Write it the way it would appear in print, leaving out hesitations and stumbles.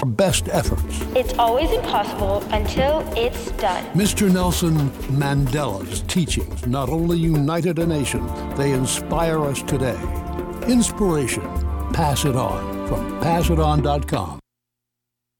our best efforts. It's always impossible until it's done. Mr. Nelson Mandela's teachings not only united a nation, they inspire us today. Inspiration. Pass it on from PassItOn.com.